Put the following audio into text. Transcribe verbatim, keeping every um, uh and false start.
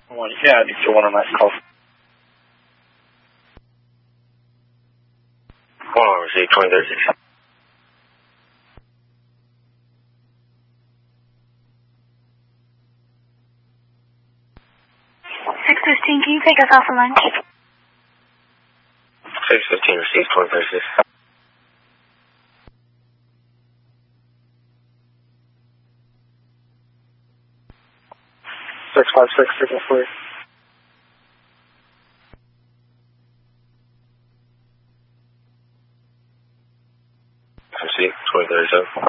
One, yeah, I think you're one on that call. One on receive, twenty thirty-six. six fifteen, can you take us out for lunch? six fifteen, receive, twenty thirty-six. six five six, signal for you. Receive, twenty thirty-seven.